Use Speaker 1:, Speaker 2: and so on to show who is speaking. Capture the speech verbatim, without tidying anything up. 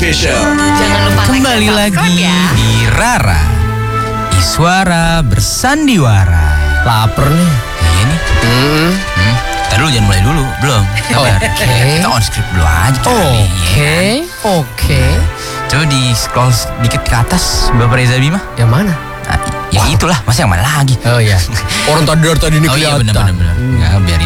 Speaker 1: Official.
Speaker 2: Jangan lupa
Speaker 3: Kembali
Speaker 2: like dan
Speaker 3: lagi
Speaker 2: subscribe ya.
Speaker 3: di Rara Iswara Bersandiwara.
Speaker 4: Lapar nih.
Speaker 3: Iya nih.
Speaker 4: Hmm.
Speaker 3: Hmm. Ntar dulu, jangan mulai dulu. Belum. Sabar.
Speaker 4: Oke.
Speaker 3: Kita on script dulu aja kali.
Speaker 4: Oke. Oke.
Speaker 3: Coba di scroll dikit ke atas, Bapak Reza Bima.
Speaker 4: Yang mana?
Speaker 3: Nah, ya itulah, masa yang mana lagi?
Speaker 4: Oh iya. Orang tadi dari tadi ini
Speaker 3: Oh iya
Speaker 4: kelihatan.
Speaker 3: benar-benar. Ya biar